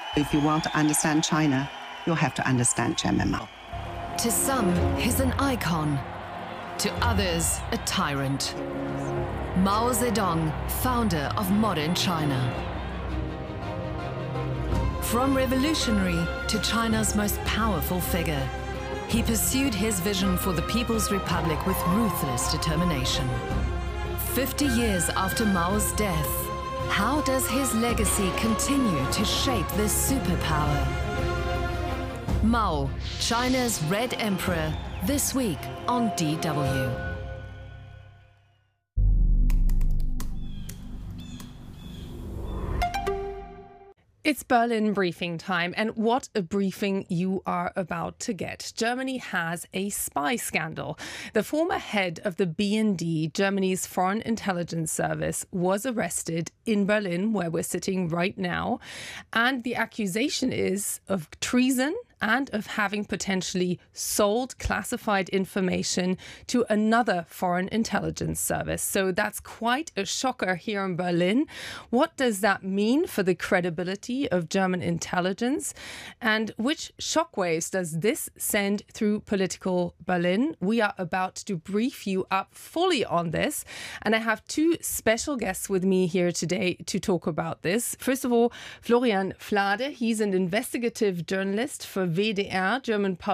If you want to understand China, you'll have to understand Chairman Mao. To some, he's an icon. To others, a tyrant. Mao Zedong, founder of modern China. From revolutionary to China's most powerful figure, he pursued his vision for the People's Republic with ruthless determination. 50 years after Mao's death, how does his legacy continue to shape this superpower? Mao, China's Red Emperor, this week on DW. It's Berlin briefing time, and what a briefing you are about to get. Germany has a spy scandal. The former head of the BND, Germany's Foreign Intelligence Service, was arrested in Berlin, where we're sitting right now. And the accusation is of treason and of having potentially sold classified information to another foreign intelligence service. So that's quite a shocker here in Berlin. What does that mean for the credibility of German intelligence? And which shockwaves does this send through political Berlin? We are about to brief you up fully on this. And I have two special guests with me here today to talk about this. First of all, Florian Flade. He's an investigative journalist for WDR, German